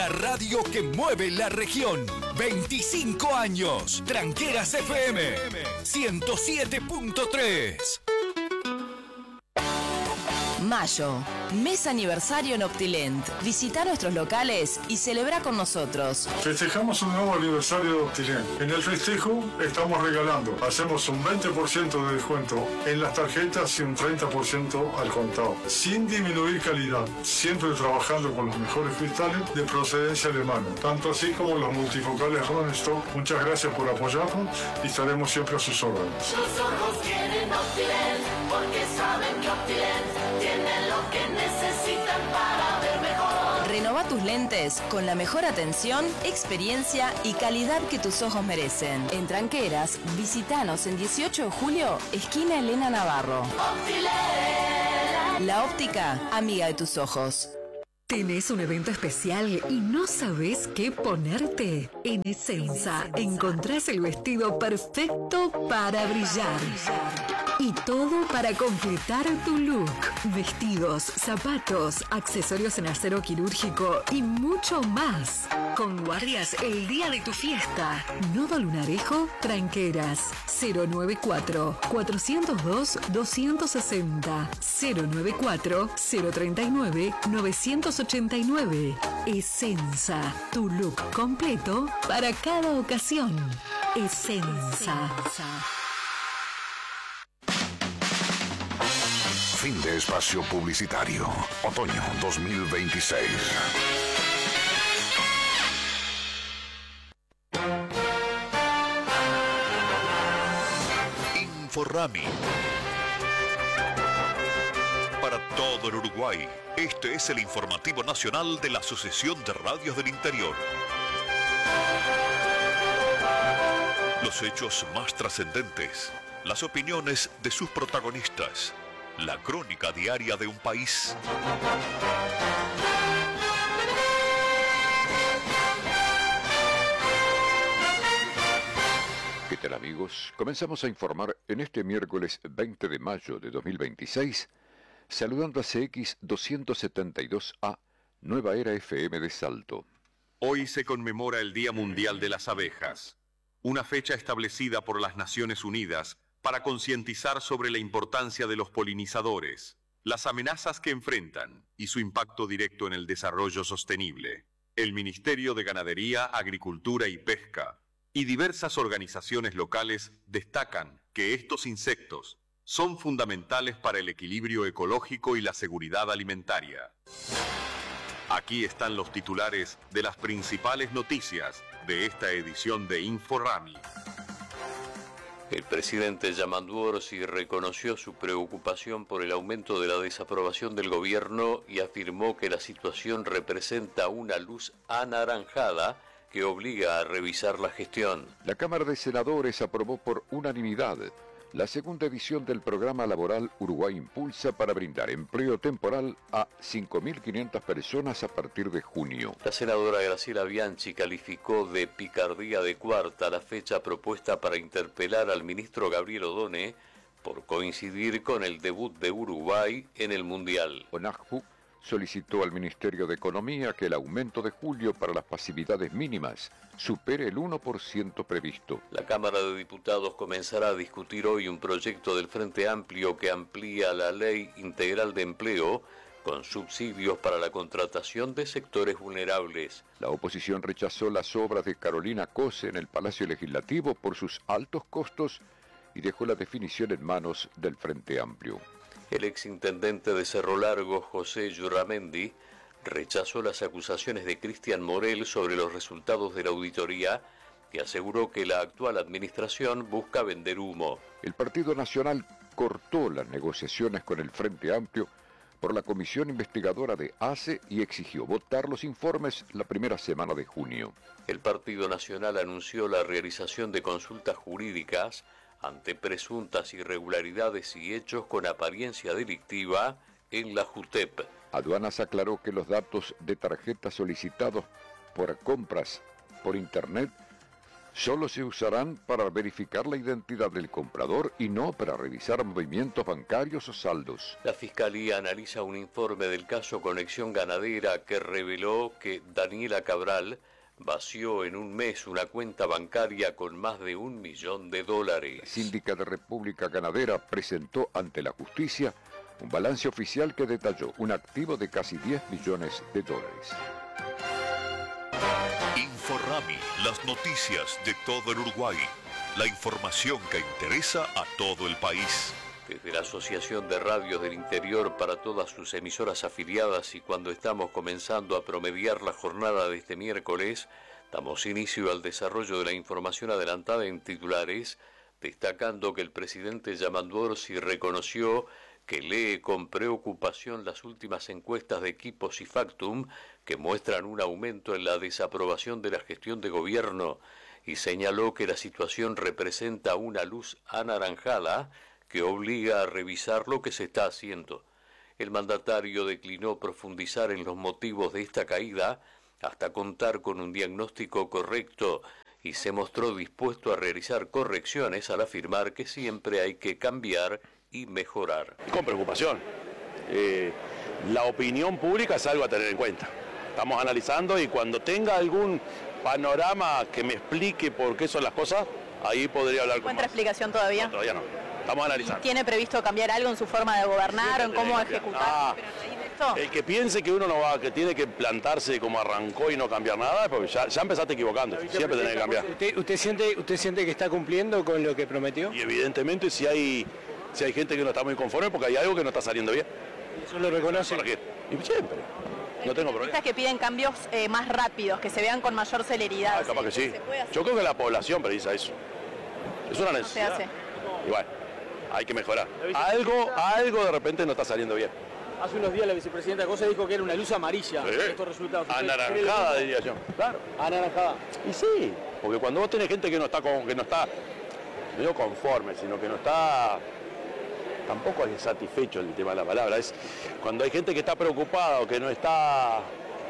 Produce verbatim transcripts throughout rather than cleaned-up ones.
La radio que mueve la región. veinticinco años. Tranqueras F M ciento siete punto tres. Mayo, mes aniversario en Optilent. Visita nuestros locales y celebra con nosotros. Festejamos un nuevo aniversario de Optilent. En el festejo estamos regalando. Hacemos un veinte por ciento de descuento en las tarjetas y un treinta por ciento al contado. Sin disminuir calidad. Siempre trabajando con los mejores cristales de procedencia alemana. Tanto así como los multifocales Rodenstock. Muchas gracias por apoyarnos y estaremos siempre a sus órdenes. Tus ojos tienen Optilent porque saben que Optilent tienen lo que necesitan para ver mejor. Renova tus lentes con la mejor atención, experiencia y calidad que tus ojos merecen. En Tranqueras, visitanos en dieciocho de julio, esquina Elena Navarro. Optilent. La óptica, amiga de tus ojos. ¿Tenés un evento especial y no sabés qué ponerte? En Essenza encontrás el vestido perfecto para brillar. Y todo para completar tu look. Vestidos, zapatos, accesorios en acero quirúrgico y mucho más. Con guardias el día de tu fiesta. Nodo Lunarejo, Tranqueras. cero noventa y cuatro, cuatrocientos dos, doscientos sesenta. cero noventa y cuatro, cero treinta y nueve, novecientos ochenta y nueve. Essenza, tu look completo para cada ocasión. Essenza. Fin de espacio publicitario. Otoño dos mil veintiséis. Inforrami. Para todo el Uruguay, este es el informativo nacional de la Asociación de Radios del Interior. Los hechos más trascendentes, las opiniones de sus protagonistas, la crónica diaria de un país. ¿Qué tal, amigos? Comenzamos a informar en este miércoles veinte de mayo de dos mil veintiséis, saludando a C X doscientos setenta y dos A, Nueva Era F M de Salto. Hoy se conmemora el Día Mundial de las Abejas, una fecha establecida por las Naciones Unidas para concientizar sobre la importancia de los polinizadores, las amenazas que enfrentan y su impacto directo en el desarrollo sostenible. El Ministerio de Ganadería, Agricultura y Pesca y diversas organizaciones locales destacan que estos insectos son fundamentales para el equilibrio ecológico y la seguridad alimentaria. Aquí están los titulares de las principales noticias de esta edición de Inforrami. El presidente Yamandu Orsi reconoció su preocupación por el aumento de la desaprobación del gobierno y afirmó que la situación representa una luz anaranjada que obliga a revisar la gestión. La Cámara de Senadores aprobó por unanimidad la segunda edición del programa laboral Uruguay Impulsa para brindar empleo temporal a cinco mil quinientas personas a partir de junio. La senadora Graciela Bianchi calificó de picardía de cuarta la fecha propuesta para interpelar al ministro Gabriel Odone por coincidir con el debut de Uruguay en el Mundial. ONAJPU solicitó al Ministerio de Economía que el aumento de julio para las pasividades mínimas supere el uno por ciento previsto. La Cámara de Diputados comenzará a discutir hoy un proyecto del Frente Amplio que amplía la Ley Integral de Empleo con subsidios para la contratación de sectores vulnerables. La oposición rechazó las obras de Carolina Cose en el Palacio Legislativo por sus altos costos y dejó la definición en manos del Frente Amplio. El exintendente de Cerro Largo, José Yurramendi, rechazó las acusaciones de Cristian Morel sobre los resultados de la auditoría y aseguró que la actual administración busca vender humo. El Partido Nacional cortó las negociaciones con el Frente Amplio por la comisión investigadora de A C E y exigió votar los informes la primera semana de junio. El Partido Nacional anunció la realización de consultas jurídicas ante presuntas irregularidades y hechos con apariencia delictiva en la JUTEP. Aduanas aclaró que los datos de tarjetas solicitados por compras por Internet solo se usarán para verificar la identidad del comprador y no para revisar movimientos bancarios o saldos. La Fiscalía analiza un informe del caso Conexión Ganadera que reveló que Daniela Cabral vació en un mes una cuenta bancaria con más de un millón de dólares. La síndica de República Ganadera presentó ante la justicia un balance oficial que detalló un activo de casi diez millones de dólares. Inforrami, las noticias de todo el Uruguay. La información que interesa a todo el país. Desde la Asociación de Radios del Interior para todas sus emisoras afiliadas y cuando estamos comenzando a promediar la jornada de este miércoles, damos inicio al desarrollo de la información adelantada en titulares, destacando que el presidente Yamandu Orsi reconoció que lee con preocupación las últimas encuestas de Equipos y Factum que muestran un aumento en la desaprobación de la gestión de gobierno y señaló que la situación representa una luz anaranjada que obliga a revisar lo que se está haciendo. El mandatario declinó profundizar en los motivos de esta caída hasta contar con un diagnóstico correcto y se mostró dispuesto a realizar correcciones al afirmar que siempre hay que cambiar y mejorar. Con preocupación. Eh, la opinión pública es algo a tener en cuenta. Estamos analizando y cuando tenga algún panorama que me explique por qué son las cosas, ahí podría hablar con ¿Encuentra explicación todavía? No, todavía no. Estamos analizando. ¿Tiene previsto cambiar algo en su forma de gobernar o en cómo ejecutar? Ah, Pero a raíz de esto... El que piense que uno no va, que tiene que plantarse como arrancó y no cambiar nada, porque ya, ya empezaste equivocando. Siempre tenés que cambiar. ¿Usted, usted, siente, ¿Usted siente que está cumpliendo con lo que prometió? Y evidentemente si hay, si hay gente que no está muy conforme porque hay algo que no está saliendo bien. ¿Eso lo reconoce? Y siempre. No tengo problema. que piden cambios eh, más rápidos, que se vean con mayor celeridad. Ah, capaz que sí. Yo creo que la población precisa eso. Es una No se necesidad. hace. Y bueno, hay que mejorar. Algo, algo de repente no está saliendo bien. Hace unos días la vicepresidenta Cosa dijo que era una luz amarilla Sí. estos resultados. ¿Usted Anaranjada, cree lo mismo? diría yo. Claro. Anaranjada. Y sí, porque cuando vos tenés gente que no está con, que no está, no digo conforme, sino que no está, tampoco es satisfecho el tema de la palabra, es cuando hay gente que está preocupada o que no está,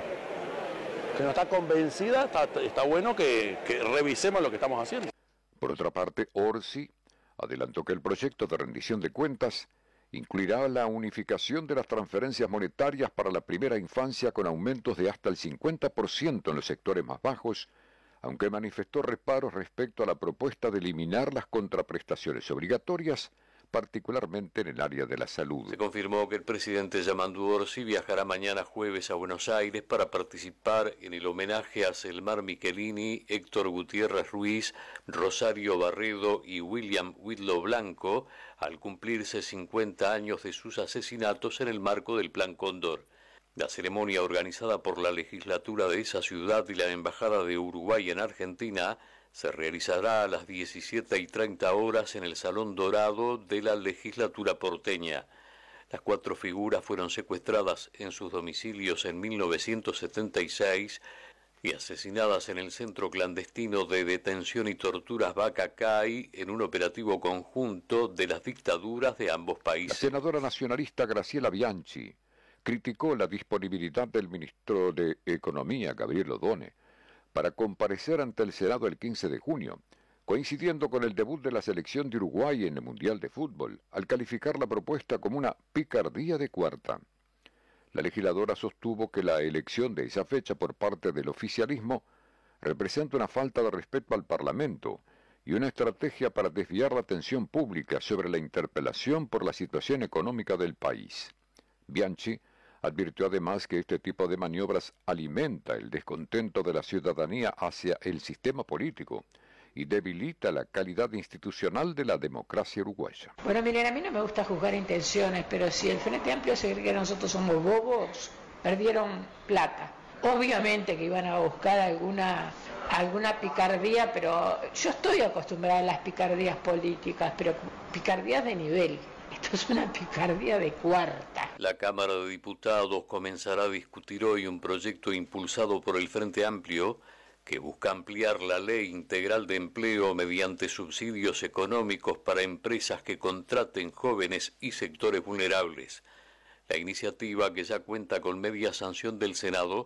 que no está convencida, está, está bueno que, que revisemos lo que estamos haciendo. Por otra parte, Orsi adelantó que el proyecto de rendición de cuentas incluirá la unificación de las transferencias monetarias para la primera infancia con aumentos de hasta el cincuenta por ciento en los sectores más bajos, aunque manifestó reparos respecto a la propuesta de eliminar las contraprestaciones obligatorias, particularmente en el área de la salud. Se confirmó que el presidente Yamandu Orsi viajará mañana jueves a Buenos Aires para participar en el homenaje a Selmar Michelini, Héctor Gutiérrez Ruiz, Rosario Barredo y William Whitlow Blanco, al cumplirse cincuenta años de sus asesinatos en el marco del Plan Cóndor. La ceremonia organizada por la legislatura de esa ciudad y la Embajada de Uruguay en Argentina se realizará a las diecisiete y treinta horas en el Salón Dorado de la legislatura porteña. Las cuatro figuras fueron secuestradas en sus domicilios en mil novecientos setenta y seis y asesinadas en el centro clandestino de detención y torturas Bacacay en un operativo conjunto de las dictaduras de ambos La países. senadora nacionalista Graciela Bianchi criticó la disponibilidad del ministro de Economía, Gabriel Odone, para comparecer ante el Senado el quince de junio, coincidiendo con el debut de la selección de Uruguay en el Mundial de Fútbol, al calificar la propuesta como una picardía de cuarta. La legisladora sostuvo que la elección de esa fecha por parte del oficialismo representa una falta de respeto al Parlamento y una estrategia para desviar la atención pública sobre la interpelación por la situación económica del país. Bianchi advirtió además que este tipo de maniobras alimenta el descontento de la ciudadanía hacia el sistema político y debilita la calidad institucional de la democracia uruguaya. Bueno, miren, a mí no me gusta juzgar intenciones, pero si el Frente Amplio se cree que nosotros somos bobos, perdieron plata. Obviamente que iban a buscar alguna, alguna picardía, pero yo estoy acostumbrada a las picardías políticas, pero picardías de nivel. Esto es una picardía de cuarta. La Cámara de Diputados comenzará a discutir hoy un proyecto impulsado por el Frente Amplio que busca ampliar la ley integral de empleo mediante subsidios económicos para empresas que contraten jóvenes y sectores vulnerables. La iniciativa, que ya cuenta con media sanción del Senado,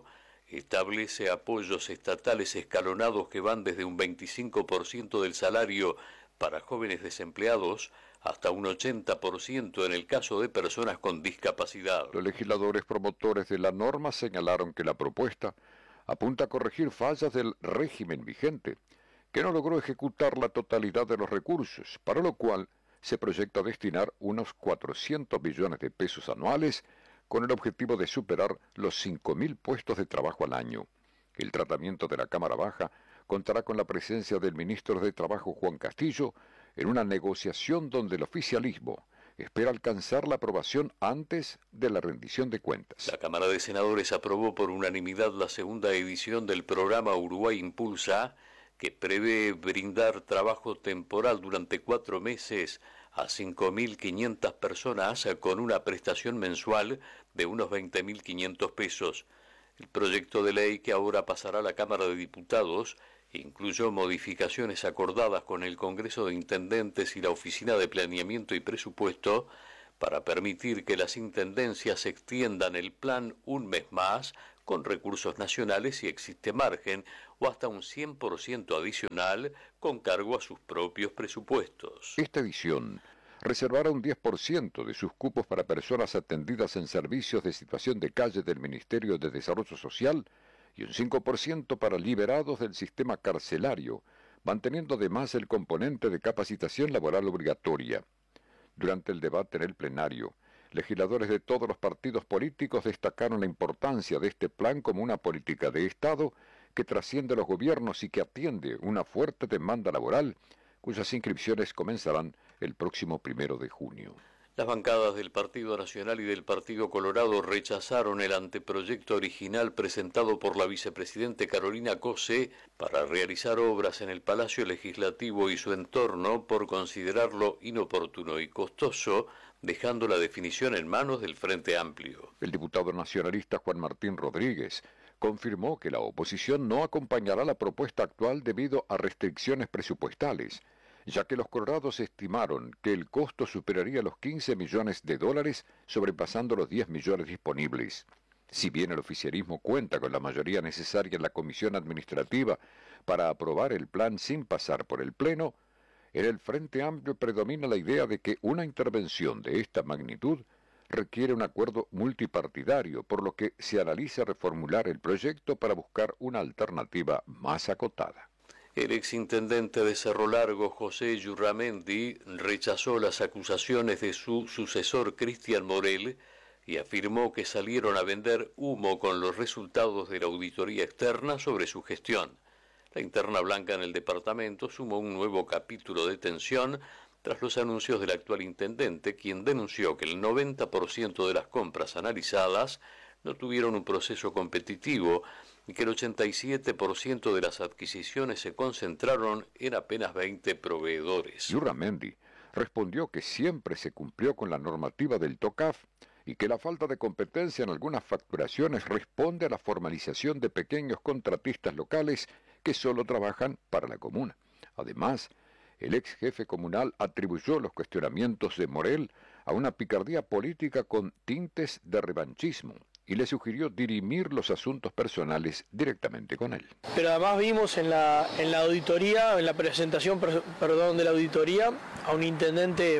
establece apoyos estatales escalonados que van desde un veinticinco por ciento del salario para jóvenes desempleados hasta un ochenta por ciento en el caso de personas con discapacidad. Los legisladores promotores de la norma señalaron que la propuesta apunta a corregir fallas del régimen vigente, que no logró ejecutar la totalidad de los recursos, para lo cual se proyecta destinar unos cuatrocientos millones de pesos anuales con el objetivo de superar los cinco mil puestos de trabajo al año. El tratamiento de la Cámara Baja contará con la presencia del ministro de Trabajo Juan Castillo en una negociación donde el oficialismo espera alcanzar la aprobación antes de la rendición de cuentas. La Cámara de Senadores aprobó por unanimidad la segunda edición del programa Uruguay Impulsa, que prevé brindar trabajo temporal durante cuatro meses a cinco mil quinientas personas con una prestación mensual de unos veinte mil quinientos pesos. El proyecto de ley que ahora pasará a la Cámara de Diputados incluyó modificaciones acordadas con el Congreso de Intendentes y la Oficina de Planeamiento y Presupuesto para permitir que las intendencias extiendan el plan un mes más con recursos nacionales si existe margen o hasta un cien por ciento adicional con cargo a sus propios presupuestos. Esta edición reservará un diez por ciento de sus cupos para personas atendidas en servicios de situación de calle del Ministerio de Desarrollo Social y un cinco por ciento para liberados del sistema carcelario, manteniendo además el componente de capacitación laboral obligatoria. Durante el debate en el plenario, legisladores de todos los partidos políticos destacaron la importancia de este plan como una política de Estado que trasciende los gobiernos y que atiende una fuerte demanda laboral, cuyas inscripciones comenzarán el próximo primero de junio. Las bancadas del Partido Nacional y del Partido Colorado rechazaron el anteproyecto original presentado por la vicepresidente Carolina Cose para realizar obras en el Palacio Legislativo y su entorno por considerarlo inoportuno y costoso, dejando la definición en manos del Frente Amplio. El diputado nacionalista Juan Martín Rodríguez confirmó que la oposición no acompañará la propuesta actual debido a restricciones presupuestales, ya que los colorados estimaron que el costo superaría los quince millones de dólares, sobrepasando los diez millones disponibles. Si bien el oficialismo cuenta con la mayoría necesaria en la Comisión Administrativa para aprobar el plan sin pasar por el Pleno, en el Frente Amplio predomina la idea de que una intervención de esta magnitud requiere un acuerdo multipartidario, por lo que se analiza reformular el proyecto para buscar una alternativa más acotada. El exintendente de Cerro Largo, José Yurramendi, rechazó las acusaciones de su sucesor, Cristian Morel, y afirmó que salieron a vender humo con los resultados de la auditoría externa sobre su gestión. La interna blanca en el departamento sumó un nuevo capítulo de tensión tras los anuncios del actual intendente, quien denunció que el noventa por ciento de las compras analizadas no tuvieron un proceso competitivo y que el ochenta y siete por ciento de las adquisiciones se concentraron en apenas veinte proveedores. Yurramendi respondió que siempre se cumplió con la normativa del TOCAF y que la falta de competencia en algunas facturaciones responde a la formalización de pequeños contratistas locales que solo trabajan para la comuna. Además, el ex jefe comunal atribuyó los cuestionamientos de Morel a una picardía política con tintes de revanchismo y le sugirió dirimir los asuntos personales directamente con él. Pero además vimos en la, en la auditoría, en la presentación, perdón, de la auditoría, a un intendente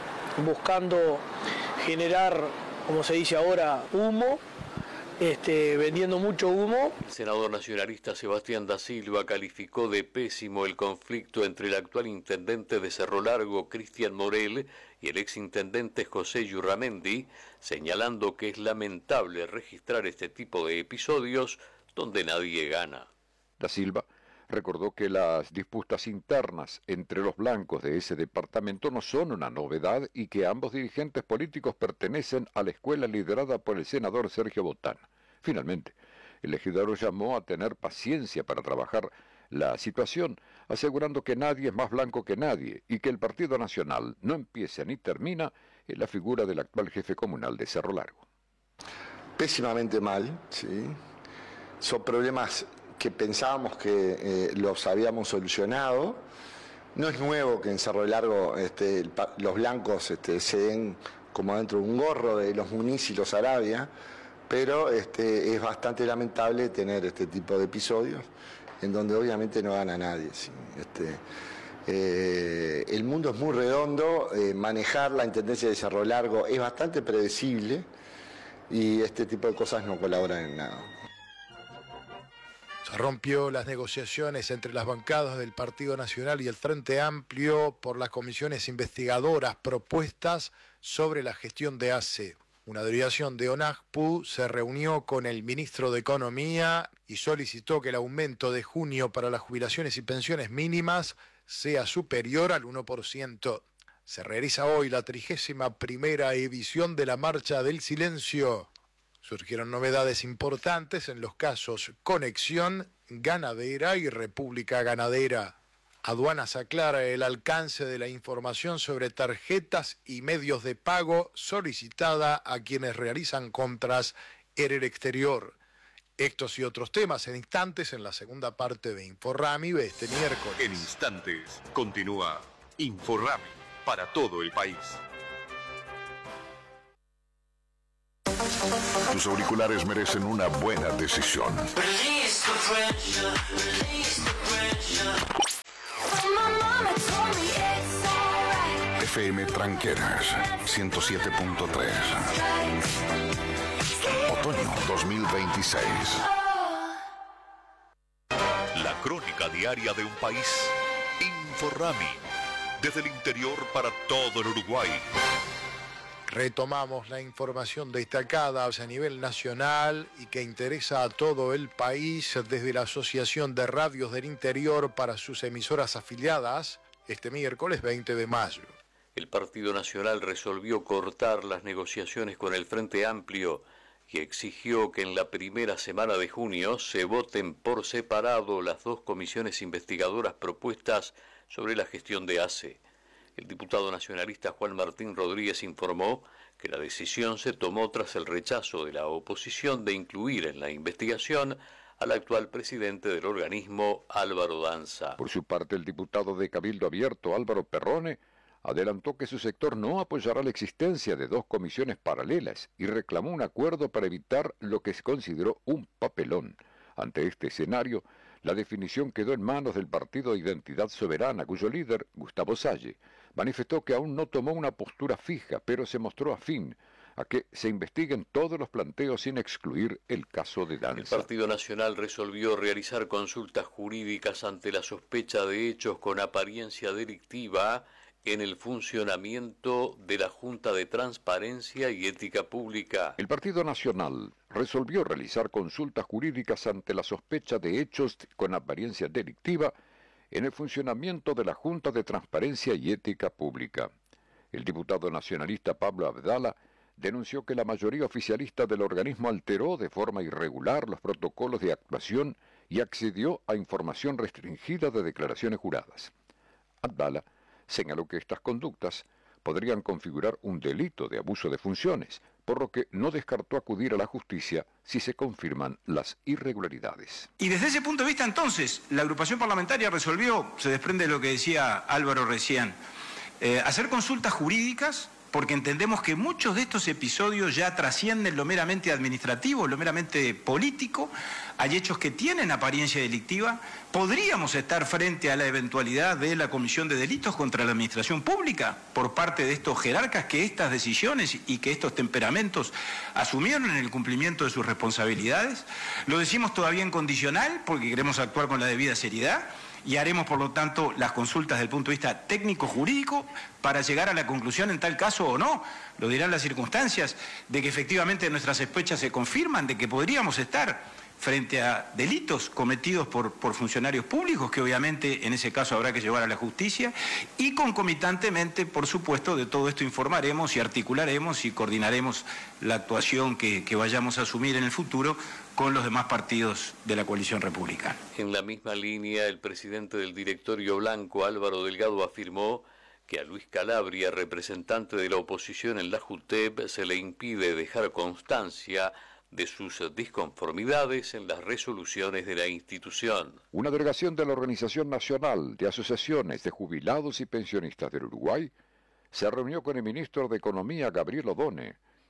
buscando generar, como se dice ahora, humo, este, vendiendo mucho humo. El senador nacionalista Sebastián da Silva calificó de pésimo el conflicto entre el actual intendente de Cerro Largo, Cristian Morel, y el exintendente José Yurramendi, señalando que es lamentable registrar este tipo de episodios donde nadie gana. Da Silva recordó que las disputas internas entre los blancos de ese departamento no son una novedad y que ambos dirigentes políticos pertenecen a la escuela liderada por el senador Sergio Botana. Finalmente, el legislador llamó a tener paciencia para trabajar la situación, asegurando que nadie es más blanco que nadie y que el Partido Nacional no empieza ni termina en la figura del actual jefe comunal de Cerro Largo. Pésimamente mal, ¿sí? Son problemas que pensábamos que eh, los habíamos solucionado. No es nuevo que en Cerro Largo este, el, los blancos este, se den como dentro de un gorro de los Muniz y los Arabia, pero este, es bastante lamentable tener este tipo de episodios en donde obviamente no gana nadie. ¿sí? Este, eh, el mundo es muy redondo, eh, manejar la Intendencia de Cerro Largo es bastante predecible y este tipo de cosas no colaboran en nada. Se rompió las negociaciones entre las bancadas del Partido Nacional y el Frente Amplio por las comisiones investigadoras propuestas sobre la gestión de A C E. Una delegación de ONACPU se reunió con el ministro de Economía y solicitó que el aumento de junio para las jubilaciones y pensiones mínimas sea superior al uno por ciento. Se realiza hoy la trigésima primera edición de la Marcha del Silencio. Surgieron novedades importantes en los casos Conexión Ganadera y República Ganadera. Aduanas aclara el alcance de la información sobre tarjetas y medios de pago solicitada a quienes realizan compras en el exterior. Estos y otros temas en instantes en la segunda parte de Inforrami de este miércoles. En instantes continúa Inforrami para todo el país. Tus auriculares merecen una buena decisión. F M Tranqueras ciento siete punto tres. Otoño dos mil veintiséis. La crónica diaria de un país. Inforrami. Desde el interior para todo el Uruguay. Retomamos la información destacada a nivel nacional y que interesa a todo el país desde la Asociación de Radios del Interior para sus emisoras afiliadas este miércoles veinte de mayo. El Partido Nacional resolvió cortar las negociaciones con el Frente Amplio y exigió que en la primera semana de junio se voten por separado las dos comisiones investigadoras propuestas sobre la gestión de A C E. El diputado nacionalista Juan Martín Rodríguez informó que la decisión se tomó tras el rechazo de la oposición de incluir en la investigación al actual presidente del organismo, Álvaro Danza. Por su parte, el diputado de Cabildo Abierto, Álvaro Perrone, adelantó que su sector no apoyará la existencia de dos comisiones paralelas y reclamó un acuerdo para evitar lo que se consideró un papelón. Ante este escenario, la definición quedó en manos del Partido de Identidad Soberana, cuyo líder, Gustavo Salle, manifestó que aún no tomó una postura fija, pero se mostró afín a que se investiguen todos los planteos sin excluir el caso de Danza. El Partido Nacional resolvió realizar consultas jurídicas ante la sospecha de hechos con apariencia delictiva en el funcionamiento de la Junta de Transparencia y Ética Pública. El Partido Nacional resolvió realizar consultas jurídicas ante la sospecha de hechos con apariencia delictiva en el funcionamiento de la Junta de Transparencia y Ética Pública. El diputado nacionalista Pablo Abdala denunció que la mayoría oficialista del organismo alteró de forma irregular los protocolos de actuación y accedió a información restringida de declaraciones juradas. Abdala señaló que estas conductas podrían configurar un delito de abuso de funciones, por lo que no descartó acudir a la justicia si se confirman las irregularidades. Y desde ese punto de vista, entonces, la agrupación parlamentaria resolvió, se desprende de lo que decía Álvaro recién, eh, hacer consultas jurídicas, porque entendemos que muchos de estos episodios ya trascienden lo meramente administrativo, lo meramente político. Hay hechos que tienen apariencia delictiva. Podríamos estar frente a la eventualidad de la comisión de delitos contra la administración pública por parte de estos jerarcas que estas decisiones y que estos temperamentos asumieron en el cumplimiento de sus responsabilidades. Lo decimos todavía en condicional porque queremos actuar con la debida seriedad. Y haremos, por lo tanto, las consultas desde el punto de vista técnico-jurídico para llegar a la conclusión, en tal caso o no, lo dirán las circunstancias, de que efectivamente nuestras sospechas se confirman, de que podríamos estar frente a delitos cometidos por, por funcionarios públicos, que obviamente en ese caso habrá que llevar a la justicia, y concomitantemente, por supuesto, de todo esto informaremos y articularemos y coordinaremos la actuación que, que vayamos a asumir en el futuro con los demás partidos de la coalición republicana. En la misma línea, el presidente del directorio blanco, Álvaro Delgado, afirmó que a Luis Calabria, representante de la oposición en la JUTEP, se le impide dejar constancia de sus disconformidades en las resoluciones de la institución. Una delegación de la Organización Nacional de Asociaciones de Jubilados y Pensionistas del Uruguay se reunió con el ministro de Economía, Gabriel Odone,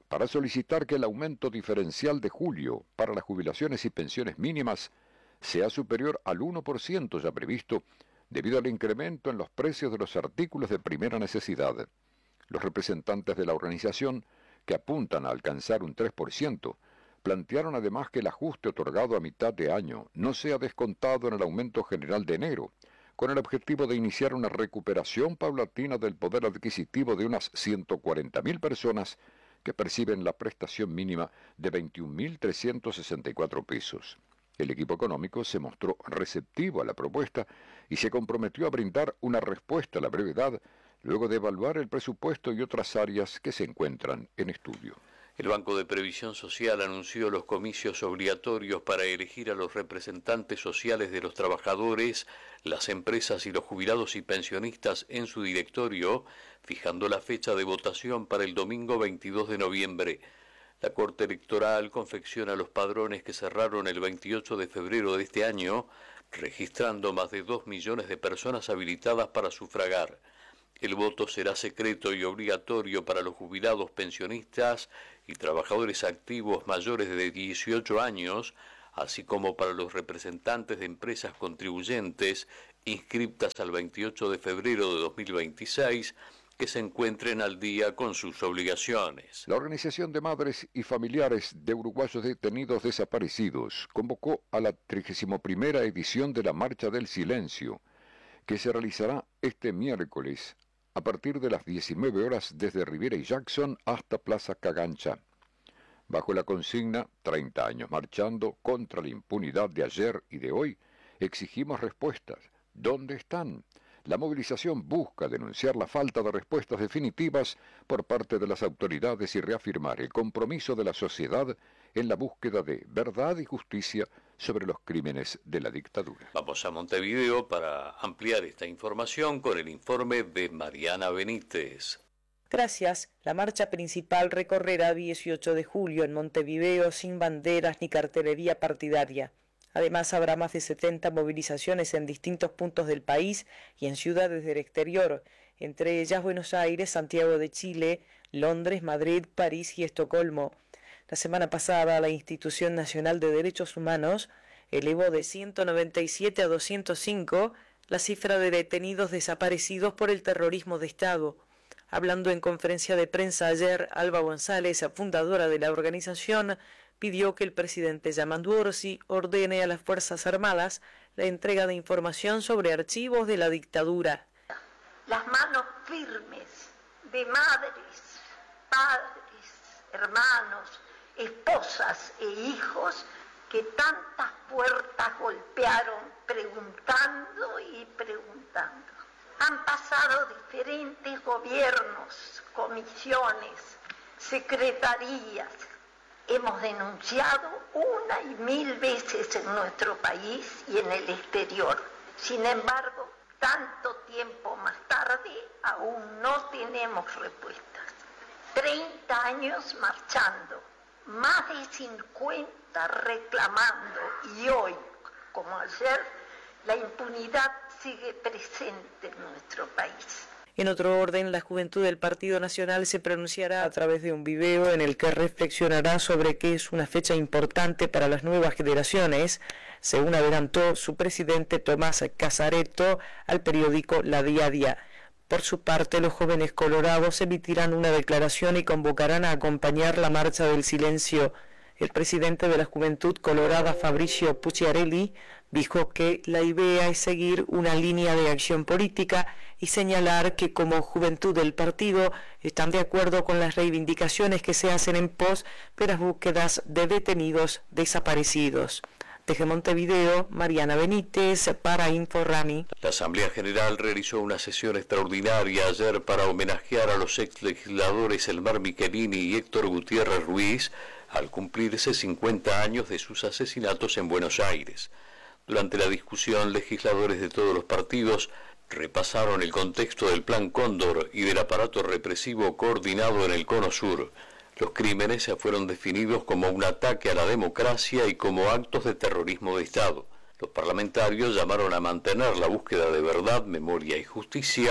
para solicitar que el aumento diferencial de julio para las jubilaciones y pensiones mínimas sea superior al uno por ciento ya previsto debido al incremento en los precios de los artículos de primera necesidad. Los representantes de la organización, que apuntan a alcanzar un tres por ciento, plantearon además que el ajuste otorgado a mitad de año no sea descontado en el aumento general de enero, con el objetivo de iniciar una recuperación paulatina del poder adquisitivo de unas ciento cuarenta mil personas que perciben la prestación mínima de veintiún mil trescientos sesenta y cuatro pesos. El equipo económico se mostró receptivo a la propuesta y se comprometió a brindar una respuesta a la brevedad luego de evaluar el presupuesto y otras áreas que se encuentran en estudio. El Banco de Previsión Social anunció los comicios obligatorios para elegir a los representantes sociales de los trabajadores, las empresas y los jubilados y pensionistas en su directorio, fijando la fecha de votación para el domingo veintidós de noviembre. La Corte Electoral confecciona los padrones que cerraron el veintiocho de febrero de este año, registrando más de dos millones de personas habilitadas para sufragar. El voto será secreto y obligatorio para los jubilados, pensionistas y trabajadores activos mayores de dieciocho años, así como para los representantes de empresas contribuyentes inscriptas al veintiocho de febrero de dos mil veintiséis, que se encuentren al día con sus obligaciones. La Organización de Madres y Familiares de Uruguayos Detenidos Desaparecidos convocó a la trigésima primera edición de la Marcha del Silencio, que se realizará este miércoles a partir de las diecinueve horas desde Rivera y Jackson hasta Plaza Cagancha. Bajo la consigna treinta años marchando contra la impunidad de ayer y de hoy, exigimos respuestas. ¿Dónde están? La movilización busca denunciar la falta de respuestas definitivas por parte de las autoridades y reafirmar el compromiso de la sociedad en la búsqueda de verdad y justicia sobre los crímenes de la dictadura. Vamos a Montevideo para ampliar esta información con el informe de Mariana Benítez. Gracias. La marcha principal recorrerá dieciocho de julio en Montevideo sin banderas ni cartelería partidaria. Además, habrá más de setenta movilizaciones en distintos puntos del país y en ciudades del exterior, entre ellas Buenos Aires, Santiago de Chile, Londres, Madrid, París y Estocolmo. La semana pasada, la Institución Nacional de Derechos Humanos elevó de ciento noventa y siete a doscientos cinco la cifra de detenidos desaparecidos por el terrorismo de Estado. Hablando en conferencia de prensa ayer, Alba González, fundadora de la organización, pidió que el presidente Yamandu Orsi ordene a las Fuerzas Armadas la entrega de información sobre archivos de la dictadura. Las manos firmes de madres, padres, hermanos, esposas e hijos que tantas puertas golpearon preguntando y preguntando. Han pasado diferentes gobiernos, comisiones, secretarías. Hemos denunciado una y mil veces en nuestro país y en el exterior. Sin embargo, tanto tiempo más tarde, aún no tenemos respuestas. treinta años marchando, más de cincuenta reclamando, y hoy, como ayer, la impunidad sigue presente en nuestro país. En otro orden, la juventud del Partido Nacional se pronunciará a través de un video en el que reflexionará sobre qué es una fecha importante para las nuevas generaciones, según adelantó su presidente Tomás Casareto al periódico La Diaria. Por su parte, los jóvenes colorados emitirán una declaración y convocarán a acompañar la Marcha del Silencio. El presidente de la Juventud Colorada, Fabricio Pucciarelli, dijo que la idea es seguir una línea de acción política y señalar que como juventud del partido están de acuerdo con las reivindicaciones que se hacen en pos de las búsquedas de detenidos desaparecidos. Desde Montevideo, Mariana Benítez para InfoRani. La Asamblea General realizó una sesión extraordinaria ayer para homenajear a los ex legisladores Elmar Michelini y Héctor Gutiérrez Ruiz al cumplirse cincuenta años de sus asesinatos en Buenos Aires. Durante la discusión, legisladores de todos los partidos repasaron el contexto del Plan Cóndor y del aparato represivo coordinado en el Cono Sur. Los crímenes se fueron definidos como un ataque a la democracia y como actos de terrorismo de Estado. Los parlamentarios llamaron a mantener la búsqueda de verdad, memoria y justicia,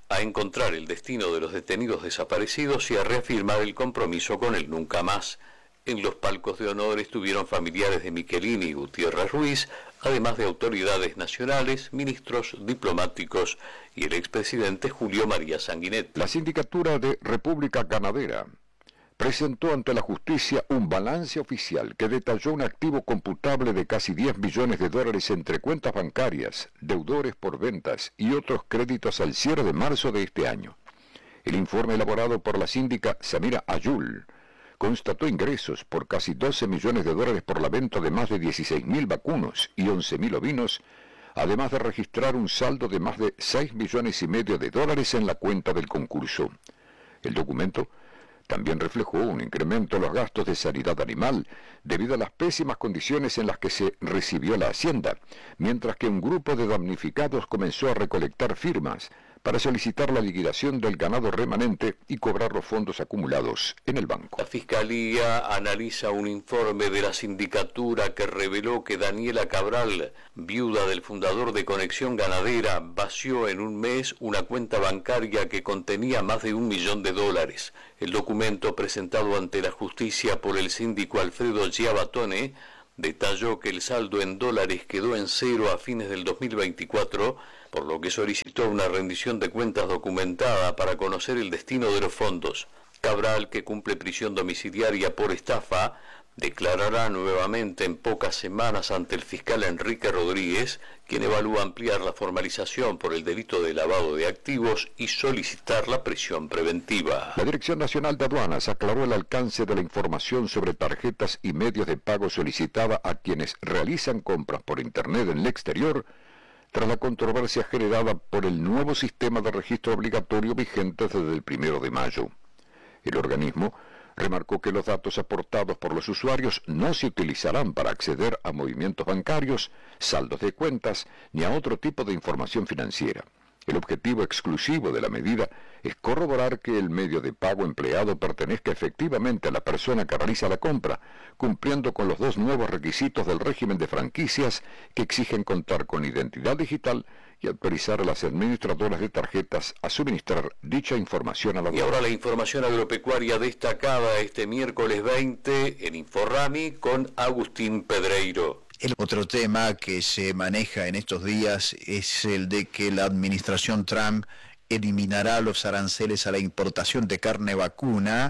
a encontrar el destino de los detenidos desaparecidos y a reafirmar el compromiso con el nunca más. En los palcos de honor estuvieron familiares de Michelini y Gutiérrez Ruiz, además de autoridades nacionales, ministros, diplomáticos y el expresidente Julio María Sanguinetti. La Sindicatura de República Ganadera presentó ante la justicia un balance oficial que detalló un activo computable de casi diez millones de dólares entre cuentas bancarias, deudores por ventas y otros créditos al cierre de marzo de este año. El informe elaborado por la síndica Samira Ayul constató ingresos por casi doce millones de dólares por la venta de más de dieciséis mil vacunos y once mil ovinos, además de registrar un saldo de más de seis millones y medio de dólares en la cuenta del concurso. El documento también reflejó un incremento en los gastos de sanidad animal debido a las pésimas condiciones en las que se recibió la hacienda, mientras que un grupo de damnificados comenzó a recolectar firmas para solicitar la liquidación del ganado remanente y cobrar los fondos acumulados en el banco. La Fiscalía analiza un informe de la sindicatura que reveló que Daniela Cabral, viuda del fundador de Conexión Ganadera, vació en un mes una cuenta bancaria que contenía más de un millón de dólares. El documento presentado ante la justicia por el síndico Alfredo Giabatone detalló que el saldo en dólares quedó en cero a fines del dos mil veinticuatro, por lo que solicitó una rendición de cuentas documentada para conocer el destino de los fondos. Cabral, que cumple prisión domiciliaria por estafa, declarará nuevamente en pocas semanas ante el fiscal Enrique Rodríguez, quien evalúa ampliar la formalización por el delito de lavado de activos y solicitar la prisión preventiva. La Dirección Nacional de Aduanas aclaró el alcance de la información sobre tarjetas y medios de pago solicitada a quienes realizan compras por Internet en el exterior, tras la controversia generada por el nuevo sistema de registro obligatorio vigente desde el primero de mayo. El organismo remarcó que los datos aportados por los usuarios no se utilizarán para acceder a movimientos bancarios, saldos de cuentas, ni a otro tipo de información financiera. El objetivo exclusivo de la medida es corroborar que el medio de pago empleado pertenezca efectivamente a la persona que realiza la compra, cumpliendo con los dos nuevos requisitos del régimen de franquicias que exigen contar con identidad digital y autorizar a las administradoras de tarjetas a suministrar dicha información a la Y ahora la información agropecuaria destacada este miércoles veinte en Inforrami con Agustín Pedreiro. El otro tema que se maneja en estos días es el de que la administración Trump eliminará los aranceles a la importación de carne vacuna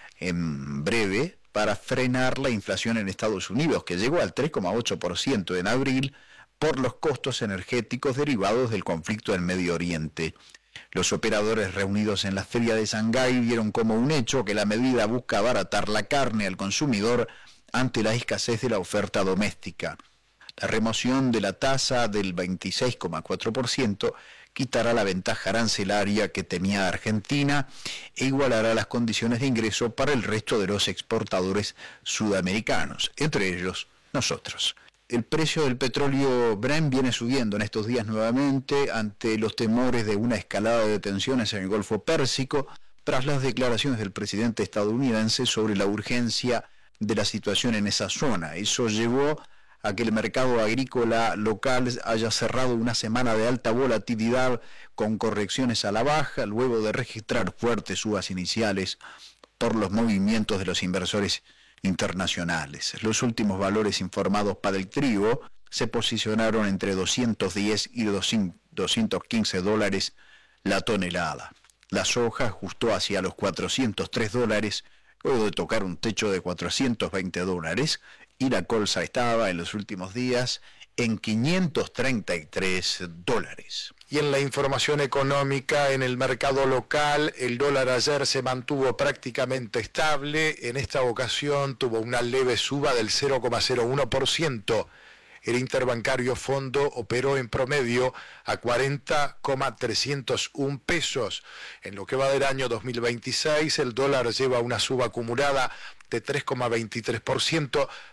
en breve para frenar la inflación en Estados Unidos, que llegó al tres coma ocho por ciento en abril por los costos energéticos derivados del conflicto en Medio Oriente. Los operadores reunidos en la feria de Shanghái vieron como un hecho que la medida busca abaratar la carne al consumidor ante la escasez de la oferta doméstica. La remoción de la tasa del veintiséis coma cuatro por ciento quitará la ventaja arancelaria que tenía Argentina e igualará las condiciones de ingreso para el resto de los exportadores sudamericanos, entre ellos nosotros. El precio del petróleo Brent viene subiendo en estos días nuevamente ante los temores de una escalada de tensiones en el Golfo Pérsico tras las declaraciones del presidente estadounidense sobre la urgencia de la situación en esa zona. Eso llevó a que el mercado agrícola local haya cerrado una semana de alta volatilidad con correcciones a la baja, luego de registrar fuertes subas iniciales por los movimientos de los inversores internacionales. Los últimos valores informados para el trigo se posicionaron entre doscientos diez y doscientos quince dólares la tonelada. La soja ajustó hacia los cuatrocientos tres dólares, luego de tocar un techo de cuatrocientos veinte dólares, y la colza estaba en los últimos días en quinientos treinta y tres dólares. Y en la información económica, en el mercado local, el dólar ayer se mantuvo prácticamente estable. En esta ocasión tuvo una leve suba del cero coma cero uno por ciento. El interbancario Fondo operó en promedio a cuarenta coma trescientos uno pesos. En lo que va del año dos mil veintiséis, el dólar lleva una suba acumulada de tres coma veintitrés por ciento,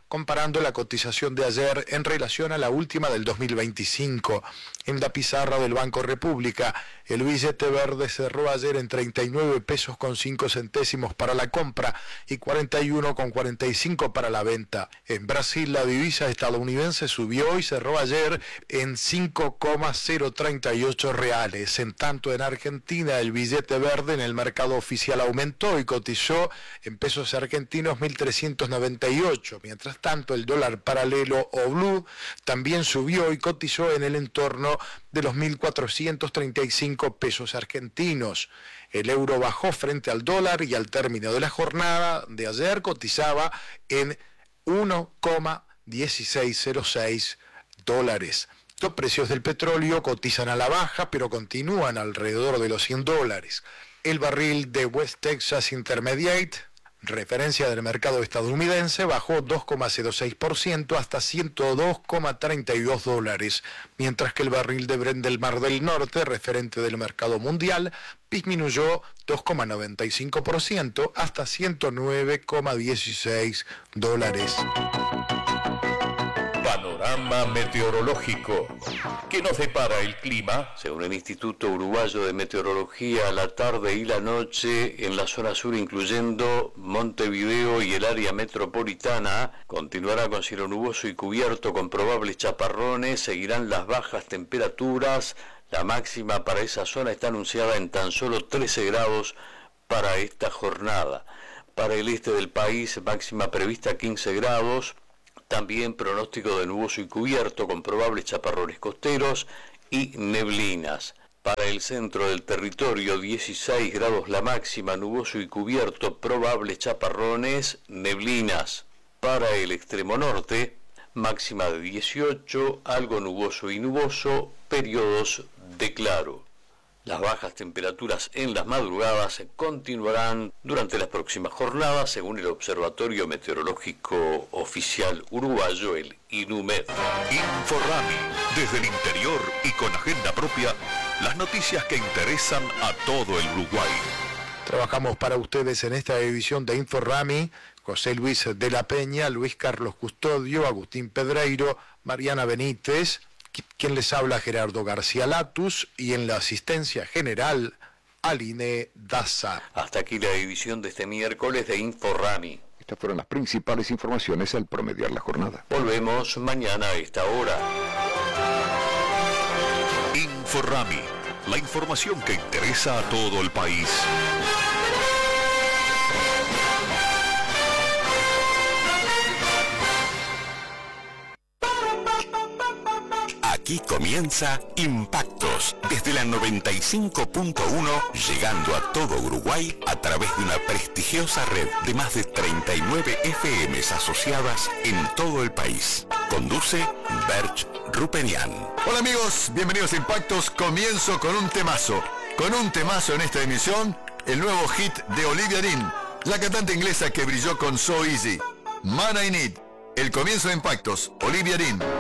comparando la cotización de ayer en relación a la última del dos mil veinticinco. En la pizarra del Banco República, el billete verde cerró ayer en treinta y nueve pesos con cinco centésimos para la compra y cuarenta y uno con cuarenta y cinco para la venta. En Brasil, la divisa estadounidense subió y cerró ayer en cinco coma cero treinta y ocho reales. En tanto, en Argentina, el billete verde en el mercado oficial aumentó y cotizó en pesos argentinos mil trescientos noventa y ocho. Mientras tanto, el dólar paralelo o blue también subió y cotizó en el entorno de los mil cuatrocientos treinta y cinco pesos argentinos. El euro bajó frente al dólar y al término de la jornada de ayer cotizaba en uno coma dieciséis cero seis dólares. Los precios del petróleo cotizan a la baja, pero continúan alrededor de los cien dólares. El barril de West Texas Intermediate, referencia del mercado estadounidense, bajó dos coma cero seis por ciento hasta ciento dos coma treinta y dos dólares, mientras que el barril de Brent del Mar del Norte, referente del mercado mundial, disminuyó dos coma noventa y cinco por ciento hasta ciento nueve coma dieciséis dólares. Panorama meteorológico. ¿Qué nos depara el clima? Según el Instituto Uruguayo de Meteorología, la tarde y la noche en la zona sur, incluyendo Montevideo y el área metropolitana, continuará con cielo nuboso y cubierto con probables chaparrones. Seguirán las bajas temperaturas. La máxima para esa zona está anunciada en tan solo trece grados para esta jornada. Para el este del país, máxima prevista quince grados. También pronóstico de nuboso y cubierto con probables chaparrones costeros y neblinas. Para el centro del territorio, dieciséis grados la máxima, nuboso y cubierto, probables chaparrones, neblinas. Para el extremo norte, máxima de dieciocho, algo nuboso y nuboso, periodos de claro. Las bajas temperaturas en las madrugadas continuarán durante las próximas jornadas, según el Observatorio Meteorológico Oficial Uruguayo, el INUMED. Inforrami, desde el interior y con agenda propia, las noticias que interesan a todo el Uruguay. Trabajamos para ustedes en esta edición de Inforrami José Luis de la Peña, Luis Carlos Custodio, Agustín Pedreiro, Mariana Benítez, quien les habla Gerardo García Latus, y en la asistencia general Aline Daza. Hasta aquí la edición de este miércoles de Inforrami. Estas fueron las principales informaciones al promediar la jornada. Volvemos mañana a esta hora. Inforrami, la información que interesa a todo el país. Aquí comienza Impactos, desde la noventa y cinco punto uno, llegando a todo Uruguay a través de una prestigiosa red de más de treinta y nueve F Ms asociadas en todo el país. Conduce Berch Rupenian. Hola amigos, bienvenidos a Impactos. Comienzo con un temazo. Con un temazo en esta emisión, el nuevo hit de Olivia Dean, la cantante inglesa que brilló con So Easy. Man I Need. El comienzo de Impactos, Olivia Dean.